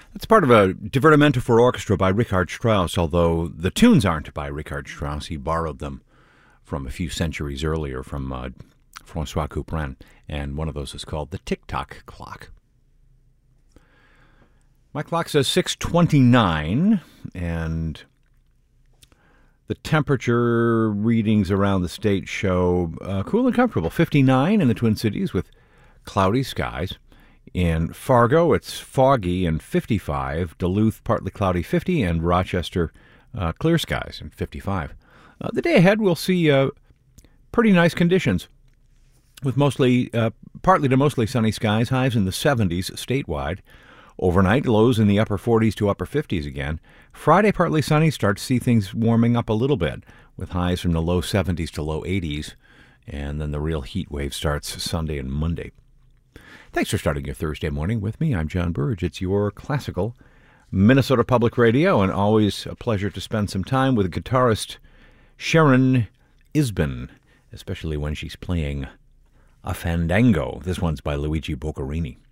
That's part of a Divertimento for Orchestra by Richard Strauss, although the tunes aren't by Richard Strauss. He borrowed them from a few centuries earlier from François Couperin, and one of those is called the Tick-Tock Clock. My clock says 6:29, and the temperature readings around the state show cool and comfortable. 59 in the Twin Cities with cloudy skies. In Fargo, it's foggy and 55. Duluth, partly cloudy, 50. And Rochester, clear skies and 55. The day ahead, we'll see pretty nice conditions with partly to mostly sunny skies, highs in the 70s statewide. Overnight, lows in the upper 40s to upper 50s again. Friday, partly sunny, start to see things warming up a little bit with highs from the low 70s to low 80s. And then the real heat wave starts Sunday and Monday. Thanks for starting your Thursday morning with me. I'm John Burge. It's your classical Minnesota Public Radio, and always a pleasure to spend some time with guitarist Sharon Isbin, especially when she's playing a fandango. This one's by Luigi Boccherini.